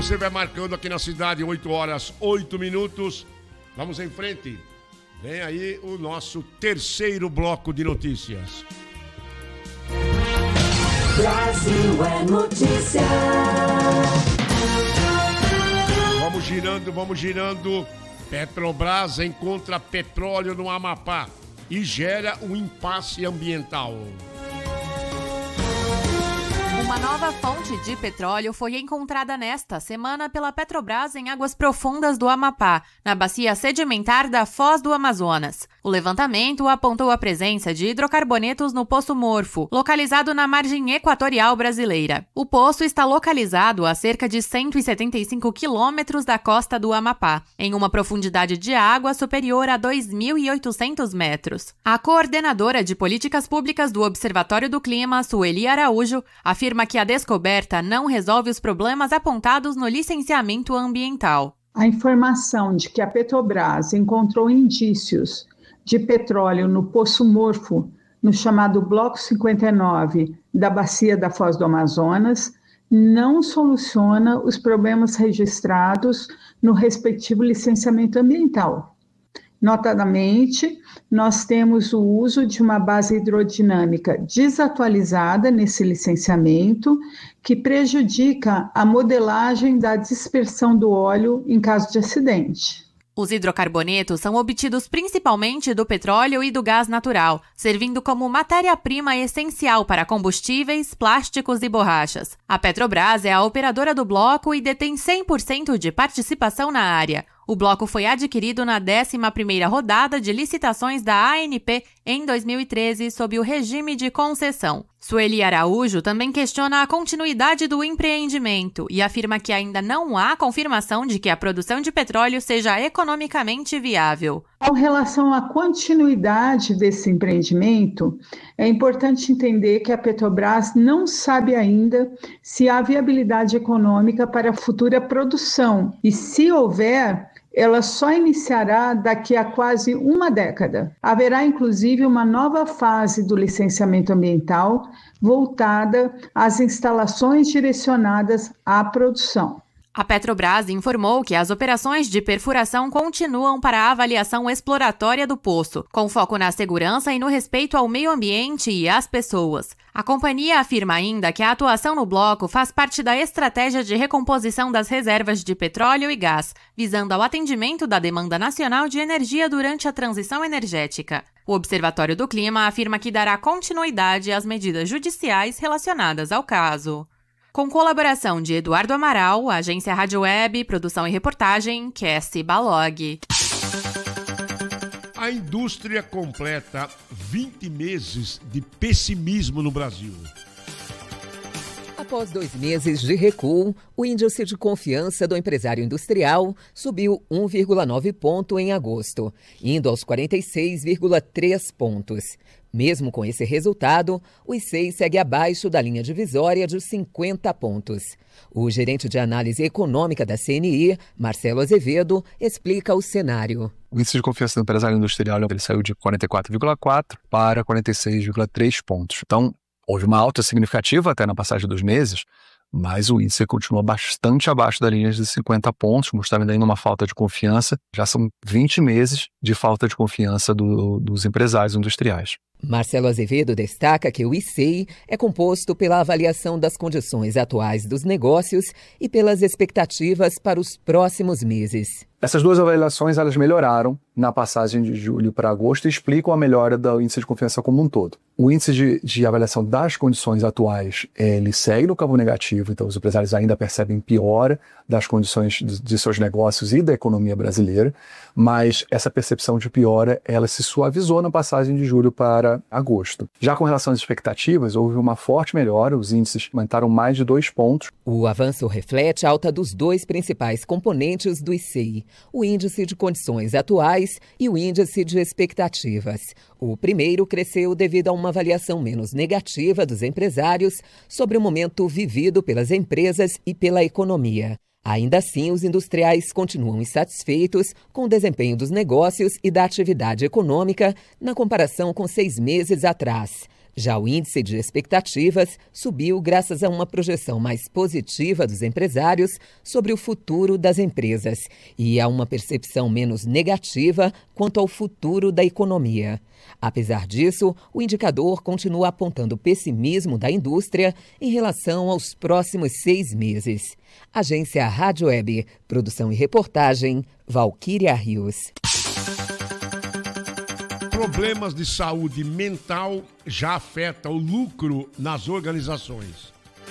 você vai marcando aqui na cidade, 8 horas, 8 minutos. Vamos em frente. Vem aí o nosso terceiro bloco de notícias. Brasil é notícia. Vamos girando. Petrobras encontra petróleo no Amapá e gera um impasse ambiental. Uma nova fonte de petróleo foi encontrada nesta semana pela Petrobras em águas profundas do Amapá, na bacia sedimentar da Foz do Amazonas. O levantamento apontou a presença de hidrocarbonetos no Poço Morfo, localizado na margem equatorial brasileira. O poço está localizado a cerca de 175 quilômetros da costa do Amapá, em uma profundidade de água superior a 2.800 metros. A coordenadora de políticas públicas do Observatório do Clima, Sueli Araújo, afirma que a descoberta não resolve os problemas apontados no licenciamento ambiental. A informação de que a Petrobras encontrou indícios de petróleo no Poço Morfo, no chamado Bloco 59 da Bacia da Foz do Amazonas, não soluciona os problemas registrados no respectivo licenciamento ambiental. Notadamente, nós temos o uso de uma base hidrodinâmica desatualizada nesse licenciamento, que prejudica a modelagem da dispersão do óleo em caso de acidente. Os hidrocarbonetos são obtidos principalmente do petróleo e do gás natural, servindo como matéria-prima essencial para combustíveis, plásticos e borrachas. A Petrobras é a operadora do bloco e detém 100% de participação na área. O bloco foi adquirido na 11ª rodada de licitações da ANP em 2013 sob o regime de concessão. Sueli Araújo também questiona a continuidade do empreendimento e afirma que ainda não há confirmação de que a produção de petróleo seja economicamente viável. Com relação à continuidade desse empreendimento, é importante entender que a Petrobras não sabe ainda se há viabilidade econômica para a futura produção e, se houver, ela só iniciará daqui a quase uma década. Haverá, inclusive, uma nova fase do licenciamento ambiental voltada às instalações direcionadas à produção. A Petrobras informou que as operações de perfuração continuam para a avaliação exploratória do poço, com foco na segurança e no respeito ao meio ambiente e às pessoas. A companhia afirma ainda que a atuação no bloco faz parte da estratégia de recomposição das reservas de petróleo e gás, visando ao atendimento da demanda nacional de energia durante a transição energética. O Observatório do Clima afirma que dará continuidade às medidas judiciais relacionadas ao caso. Com colaboração de Eduardo Amaral, Agência Rádio Web, produção e reportagem, Cassie Balog. A indústria completa 20 meses de pessimismo no Brasil. Após 2 meses de recuo, o índice de confiança do empresário industrial subiu 1,9 ponto em agosto, indo aos 46,3 pontos. Mesmo com esse resultado, o ICEI segue abaixo da linha divisória de 50 pontos. O gerente de análise econômica da CNI, Marcelo Azevedo, explica o cenário. O índice de confiança do empresário industrial ele saiu de 44,4 para 46,3 pontos. Então, houve uma alta significativa até na passagem dos meses, mas o índice continua bastante abaixo da linha de 50 pontos, mostrando ainda uma falta de confiança. Já são 20 meses de falta de confiança dos empresários industriais. Marcelo Azevedo destaca que o ICEI é composto pela avaliação das condições atuais dos negócios e pelas expectativas para os próximos meses. Essas duas avaliações elas melhoraram na passagem de julho para agosto e explicam a melhora do índice de confiança como um todo. O índice de avaliação das condições atuais, ele segue no campo negativo, então os empresários ainda percebem piora das condições de seus negócios e da economia brasileira, mas essa percepção de piora, ela se suavizou na passagem de julho para agosto. Já com relação às expectativas, houve uma forte melhora, os índices aumentaram mais de 2 pontos. O avanço reflete a alta dos 2 principais componentes do ICEI, o índice de condições atuais e o índice de expectativas. O primeiro cresceu devido a uma avaliação menos negativa dos empresários sobre o momento vivido pelas empresas e pela economia. Ainda assim, os industriais continuam insatisfeitos com o desempenho dos negócios e da atividade econômica na comparação com 6 meses atrás. Já o índice de expectativas subiu graças a uma projeção mais positiva dos empresários sobre o futuro das empresas e a uma percepção menos negativa quanto ao futuro da economia. Apesar disso, o indicador continua apontando pessimismo da indústria em relação aos próximos 6 meses. Agência Rádio Web, produção e reportagem, Valquíria Rios. Problemas de saúde mental já afetam o lucro nas organizações.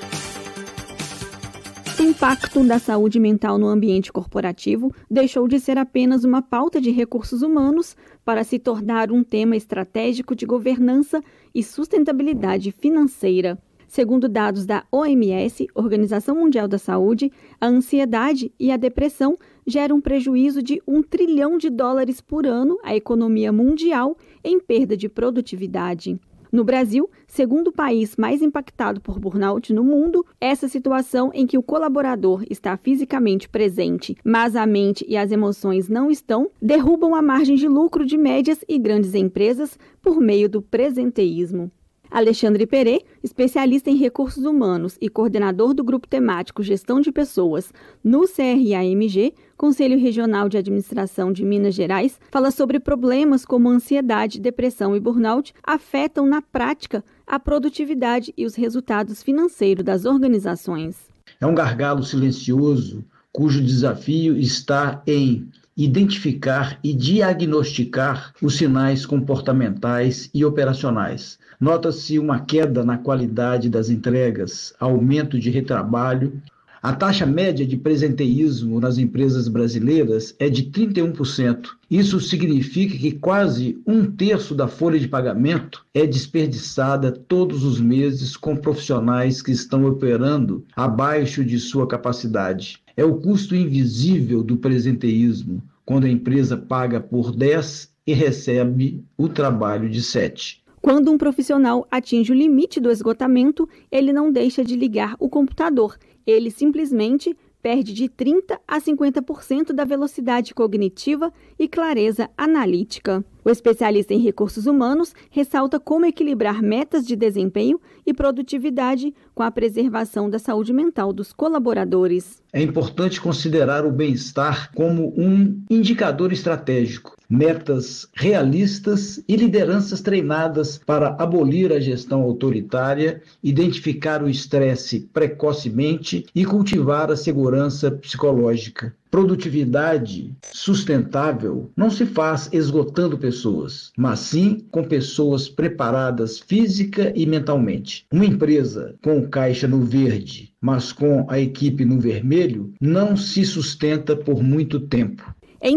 O impacto da saúde mental no ambiente corporativo deixou de ser apenas uma pauta de recursos humanos para se tornar um tema estratégico de governança e sustentabilidade financeira. Segundo dados da OMS, Organização Mundial da Saúde, a ansiedade e a depressão geram um prejuízo de $1 trilhão por ano à economia mundial em perda de produtividade. No Brasil, segundo o país mais impactado por burnout no mundo, essa situação em que o colaborador está fisicamente presente, mas a mente e as emoções não estão, derrubam a margem de lucro de médias e grandes empresas por meio do presenteísmo. Alexandre Perê, especialista em recursos humanos e coordenador do Grupo Temático Gestão de Pessoas no CRAMG, Conselho Regional de Administração de Minas Gerais, fala sobre problemas como ansiedade, depressão e burnout afetam na prática a produtividade e os resultados financeiros das organizações. É um gargalo silencioso cujo desafio está em identificar e diagnosticar os sinais comportamentais e operacionais. Nota-se uma queda na qualidade das entregas, aumento de retrabalho. A taxa média de presenteísmo nas empresas brasileiras é de 31%. Isso significa que quase 1/3 da folha de pagamento é desperdiçada todos os meses com profissionais que estão operando abaixo de sua capacidade. É o custo invisível do presenteísmo, quando a empresa paga por 10 e recebe o trabalho de 7. Quando um profissional atinge o limite do esgotamento, ele não deixa de ligar o computador. Ele simplesmente perde de 30% a 50% da velocidade cognitiva e clareza analítica. O especialista em recursos humanos ressalta como equilibrar metas de desempenho e produtividade com a preservação da saúde mental dos colaboradores. É importante considerar o bem-estar como um indicador estratégico. Metas realistas e lideranças treinadas para abolir a gestão autoritária, identificar o estresse precocemente e cultivar a segurança psicológica. Produtividade sustentável não se faz esgotando pessoas, mas sim com pessoas preparadas física e mentalmente. Uma empresa com caixa no verde, mas com a equipe no vermelho, não se sustenta por muito tempo. Em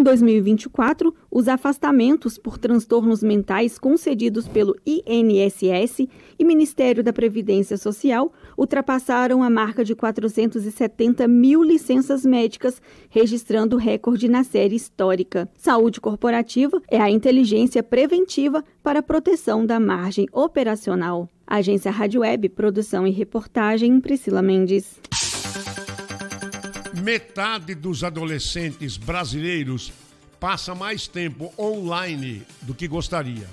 2024, os afastamentos por transtornos mentais concedidos pelo INSS e Ministério da Previdência Social ultrapassaram a marca de 470 mil licenças médicas, registrando recorde na série histórica. Saúde corporativa é a inteligência preventiva para a proteção da margem operacional. Agência Rádio Web, produção e reportagem, Priscila Mendes. Metade dos adolescentes brasileiros passa mais tempo online do que gostaria.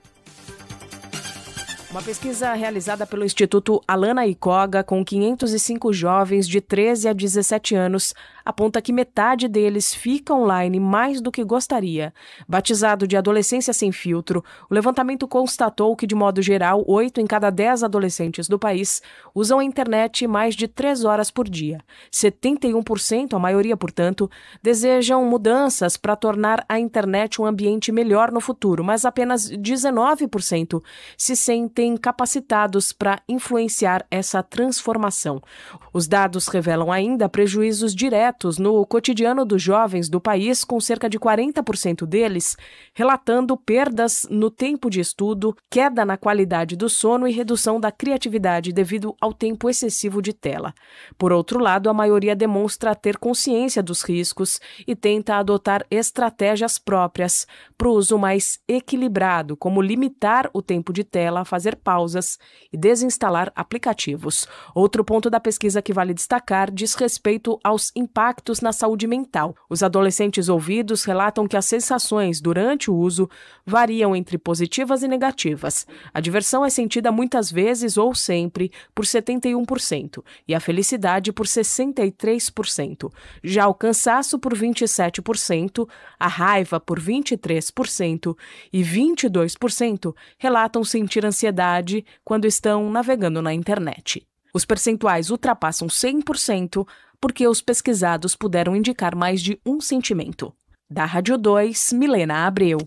Uma pesquisa realizada pelo Instituto Alana Icoga com 505 jovens de 13 a 17 anos aponta que metade deles fica online mais do que gostaria. Batizado de Adolescência Sem Filtro, o levantamento constatou que, de modo geral, 8 em cada 10 adolescentes do país usam a internet mais de 3 horas por dia. 71%, a maioria, portanto, desejam mudanças para tornar a internet um ambiente melhor no futuro, mas apenas 19% se sentem capacitados para influenciar essa transformação. Os dados revelam ainda prejuízos diretos no cotidiano dos jovens do país, com cerca de 40% deles relatando perdas no tempo de estudo, queda na qualidade do sono e redução da criatividade devido ao tempo excessivo de tela. Por outro lado, a maioria demonstra ter consciência dos riscos e tenta adotar estratégias próprias para o uso mais equilibrado, como limitar o tempo de tela, fazer fazer pausas e desinstalar aplicativos. Outro ponto da pesquisa que vale destacar diz respeito aos impactos na saúde mental. Os adolescentes ouvidos relatam que as sensações durante o uso variam entre positivas e negativas. A diversão é sentida muitas vezes ou sempre por 71% e a felicidade por 63%. Já o cansaço por 27%, a raiva por 23% e 22% relatam sentir ansiedade quando estão navegando na internet. Os percentuais ultrapassam 100% porque os pesquisados puderam indicar mais de um sentimento. Da Rádio 2, Milena Abreu.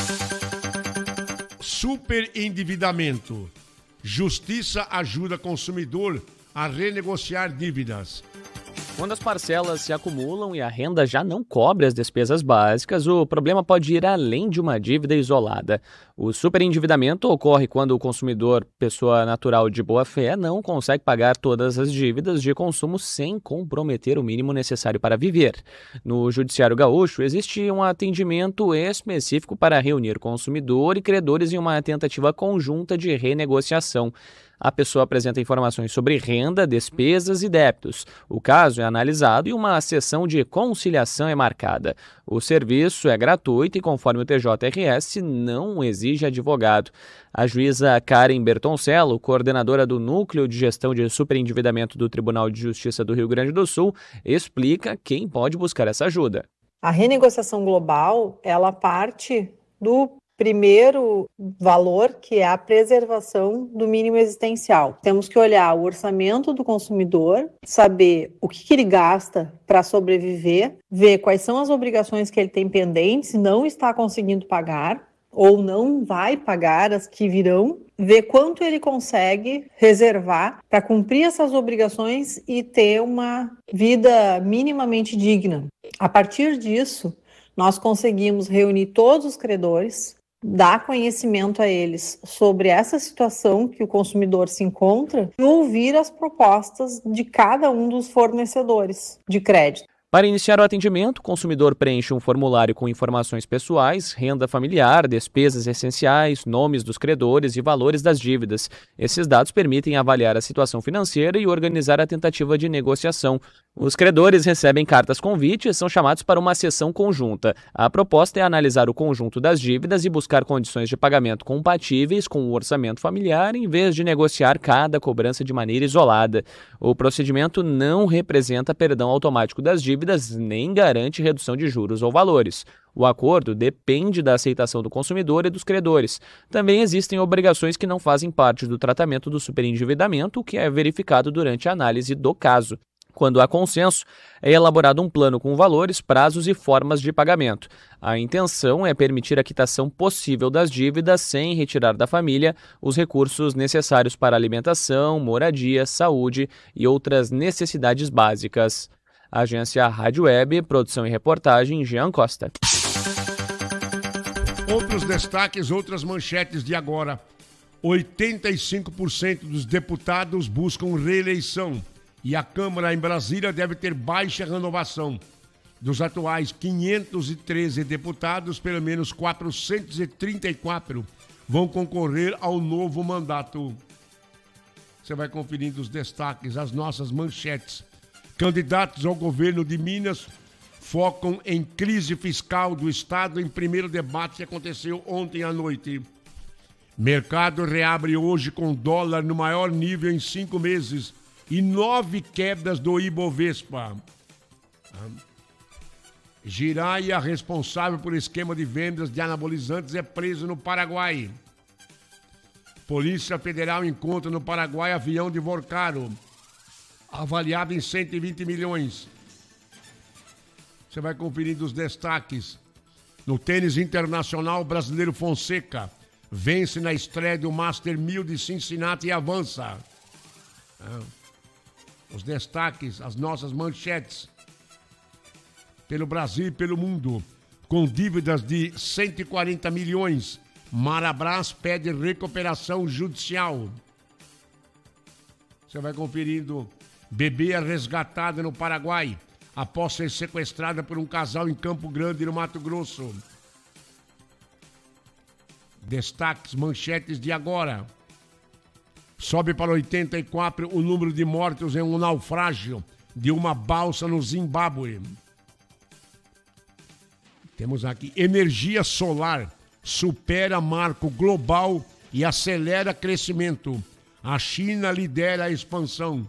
Superendividamento. Justiça ajuda consumidor a renegociar dívidas. Quando as parcelas se acumulam e a renda já não cobre as despesas básicas, o problema pode ir além de uma dívida isolada. O superendividamento ocorre quando o consumidor, pessoa natural de boa-fé, não consegue pagar todas as dívidas de consumo sem comprometer o mínimo necessário para viver. No Judiciário Gaúcho, existe um atendimento específico para reunir consumidor e credores em uma tentativa conjunta de renegociação. A pessoa apresenta informações sobre renda, despesas e débitos. O caso é analisado e uma sessão de conciliação é marcada. O serviço é gratuito e, conforme o TJRS, não exige advogado. A juíza Karen Bertoncello, coordenadora do Núcleo de Gestão de Superendividamento do Tribunal de Justiça do Rio Grande do Sul, explica quem pode buscar essa ajuda. A renegociação global, ela parte do primeiro valor, que é a preservação do mínimo existencial. Temos que olhar o orçamento do consumidor, saber o que ele gasta para sobreviver, ver quais são as obrigações que ele tem pendentes e não está conseguindo pagar, ou não vai pagar as que virão, ver quanto ele consegue reservar para cumprir essas obrigações e ter uma vida minimamente digna. A partir disso, nós conseguimos reunir todos os credores, dar conhecimento a eles sobre essa situação que o consumidor se encontra e ouvir as propostas de cada um dos fornecedores de crédito. Para iniciar o atendimento, o consumidor preenche um formulário com informações pessoais, renda familiar, despesas essenciais, nomes dos credores e valores das dívidas. Esses dados permitem avaliar a situação financeira e organizar a tentativa de negociação. Os credores recebem cartas convite e são chamados para uma sessão conjunta. A proposta é analisar o conjunto das dívidas e buscar condições de pagamento compatíveis com o orçamento familiar, em vez de negociar cada cobrança de maneira isolada. O procedimento não representa perdão automático das dívidas, nem garante redução de juros ou valores. O acordo depende da aceitação do consumidor e dos credores. Também existem obrigações que não fazem parte do tratamento do superendividamento, o que é verificado durante a análise do caso. Quando há consenso, é elaborado um plano com valores, prazos e formas de pagamento. A intenção é permitir a quitação possível das dívidas sem retirar da família os recursos necessários para alimentação, moradia, saúde e outras necessidades básicas. Agência Rádio Web, produção e reportagem, Jean Costa. Outros destaques, outras manchetes de agora. 85% dos deputados buscam reeleição. E a Câmara em Brasília deve ter baixa renovação. Dos atuais 513 deputados, pelo menos 434 vão concorrer ao novo mandato. Você vai conferindo os destaques, as nossas manchetes. Candidatos ao governo de Minas focam em crise fiscal do Estado em primeiro debate que aconteceu ontem à noite. Mercado reabre hoje com dólar no maior nível em 5 meses. E 9 quedas do Ibovespa. Jiraya, responsável por esquema de vendas de anabolizantes, é preso no Paraguai. Polícia Federal encontra no Paraguai avião de Vorcaro, avaliado em 120 milhões. Você vai conferindo os destaques. No tênis internacional, o brasileiro Fonseca vence na estreia do Master 1000 de Cincinnati e avança. Os destaques, as nossas manchetes. Pelo Brasil e pelo mundo. Com dívidas de 140 milhões, Marabras pede recuperação judicial. Você vai conferindo. Bebê é resgatada no Paraguai após ser sequestrada por um casal em Campo Grande, no Mato Grosso. Destaques, manchetes de agora. Sobe para 84 o número de mortos em um naufrágio de uma balsa no Zimbábue. Temos aqui, energia solar supera marco global e acelera crescimento. A China lidera a expansão.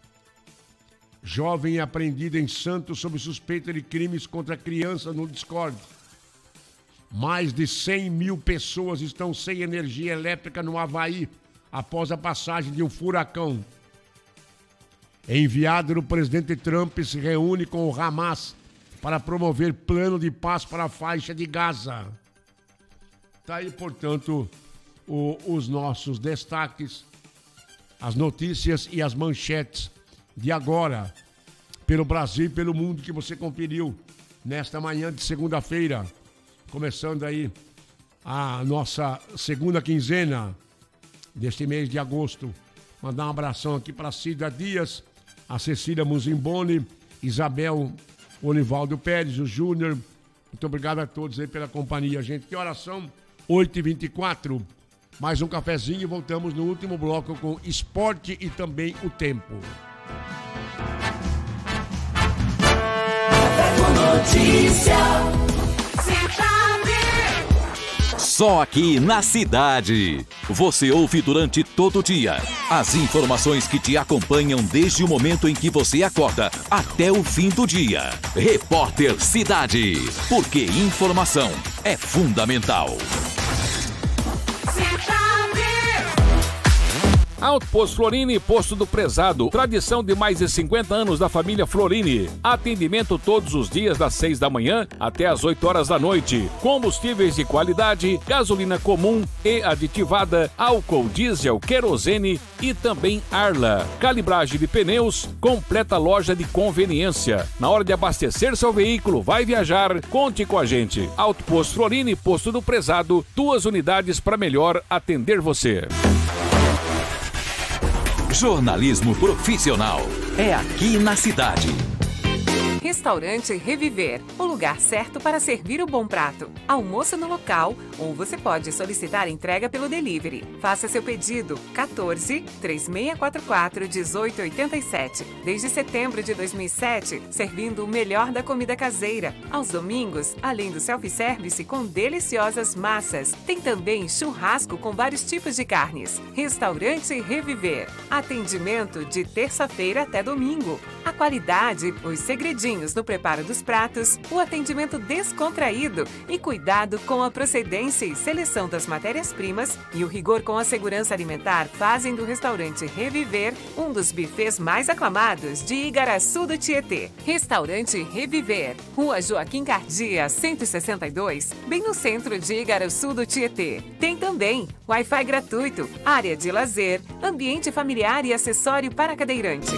Jovem apreendido em Santos sob suspeita de crimes contra crianças no Discord. Mais de 100 mil pessoas estão sem energia elétrica no Havaí após a passagem de um furacão. Enviado do presidente Trump se reúne com o Hamas para promover plano de paz para a faixa de Gaza. Está aí, portanto, os nossos destaques, as notícias e as manchetes de agora, pelo Brasil e pelo mundo, que você conferiu nesta manhã de segunda-feira, começando aí a nossa segunda quinzena deste mês de agosto. Mandar um abração aqui para a Cida Dias, a Cecília Muzimboni, Isabel Olivaldo Pérez, o Júnior. Muito obrigado a todos aí pela companhia, gente. Que horas são? 8h24. Mais um cafezinho e voltamos no último bloco com esporte e também o tempo. Notícia. Só aqui na cidade. Você ouve durante todo o dia as informações que te acompanham desde o momento em que você acorda até o fim do dia. Repórter Cidade. Porque informação é fundamental. Alto Posto Florini, Posto do Prezado. Tradição de mais de 50 anos da família Florini. Atendimento todos os dias das 6 da manhã até as 8 horas da noite. Combustíveis de qualidade, gasolina comum e aditivada, álcool, diesel, querosene e também Arla. Calibragem de pneus, completa loja de conveniência. Na hora de abastecer seu veículo, vai viajar, conte com a gente. Alto Posto Florini, Posto do Prezado. 2 unidades para melhor atender você. Jornalismo profissional é aqui na cidade. Restaurante Reviver, o lugar certo para servir o bom prato. Almoço no local, ou você pode solicitar entrega pelo delivery. Faça seu pedido 14-3644-1887. Desde setembro de 2007, servindo o melhor da comida caseira. Aos domingos, além do self-service com deliciosas massas, tem também churrasco com vários tipos de carnes. Restaurante Reviver. Atendimento de terça-feira até domingo. A qualidade, os segredinhos no preparo dos pratos, o atendimento descontraído e cuidado com a procedência e seleção das matérias-primas e o rigor com a segurança alimentar fazem do restaurante Reviver um dos bufês mais aclamados de Igaraçu do Tietê. Restaurante Reviver, Rua Joaquim Cardia, 162, bem no centro de Igaraçu do Tietê. Tem também Wi-Fi gratuito, área de lazer, ambiente familiar e acessório para cadeirante.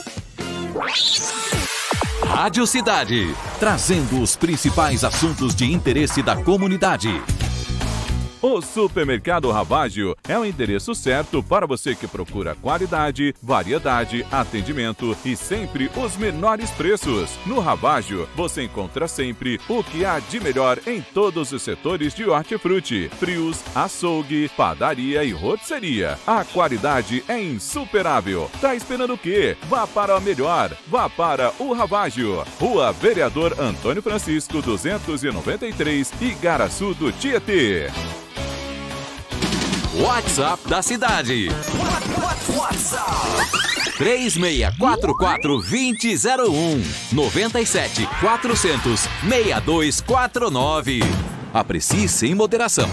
Rádio Cidade, trazendo os principais assuntos de interesse da comunidade. O Supermercado Ravaggio é o endereço certo para você que procura qualidade, variedade, atendimento e sempre os menores preços. No Ravaggio, você encontra sempre o que há de melhor em todos os setores de hortifruti, frios, açougue, padaria e rotisseria. A qualidade é insuperável. Tá esperando o quê? Vá para o melhor. Vá para o Ravaggio. Rua Vereador Antônio Francisco, 293, Igaraçu do Tietê. WhatsApp da cidade. 3644-2001 97 400 6249. Aprecie sem moderação.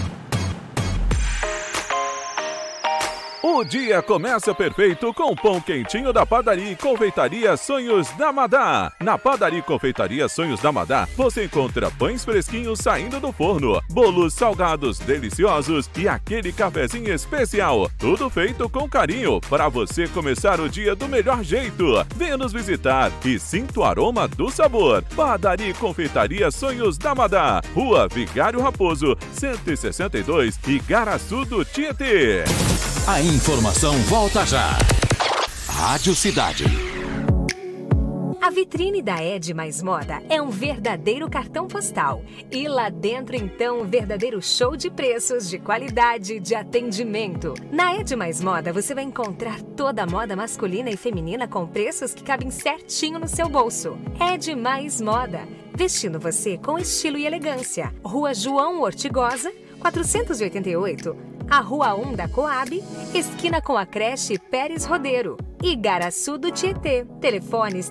O dia começa perfeito com o pão quentinho da Padaria e Confeitaria Sonhos da Madá. Na Padaria e Confeitaria Sonhos da Madá, você encontra pães fresquinhos saindo do forno, bolos salgados deliciosos e aquele cafezinho especial. Tudo feito com carinho para você começar o dia do melhor jeito. Venha nos visitar e sinta o aroma do sabor. Padaria e Confeitaria Sonhos da Madá, Rua Vigário Raposo, 162, Igaraçu do Tietê. A informação volta já. Rádio Cidade. A vitrine da Ed Mais Moda é um verdadeiro cartão postal. E lá dentro, então, um verdadeiro show de preços, de qualidade, de atendimento. Na Ed Mais Moda, você vai encontrar toda a moda masculina e feminina com preços que cabem certinho no seu bolso. Ed Mais Moda, vestindo você com estilo e elegância. Rua João Ortigosa, 488, a Rua 1 da Coab, esquina com a creche Pérez Rodeiro. Igaraçu do Tietê. Telefones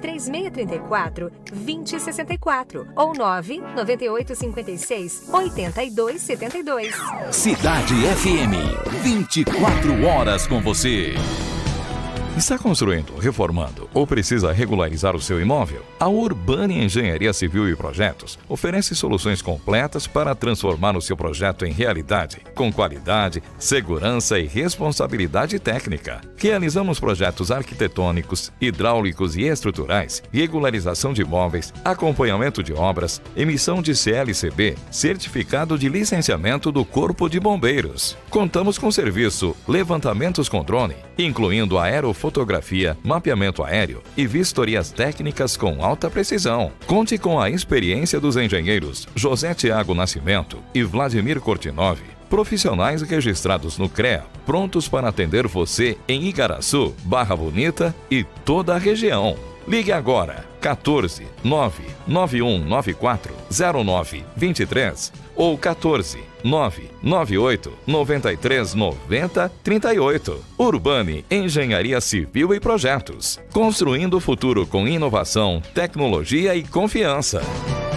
3634-2064 ou 99856-8272. Cidade FM, 24 horas com você. Está construindo, reformando ou precisa regularizar o seu imóvel? A Urbani Engenharia Civil e Projetos oferece soluções completas para transformar o seu projeto em realidade, com qualidade, segurança e responsabilidade técnica. Realizamos projetos arquitetônicos, hidráulicos e estruturais, regularização de imóveis, acompanhamento de obras, emissão de CLCB, certificado de licenciamento do Corpo de Bombeiros. Contamos com serviço levantamentos com drone, incluindo aerofotografia, mapeamento aéreo e vistorias técnicas com alta precisão. Conte com a experiência dos engenheiros José Tiago Nascimento e Vladimir Kortinov, profissionais registrados no CREA, prontos para atender você em Igaraçu, Barra Bonita e toda a região. Ligue agora, 14 99194 0923 ou 14 998 93 90 38. Urbani Engenharia Civil e Projetos. Construindo o futuro com inovação, tecnologia e confiança.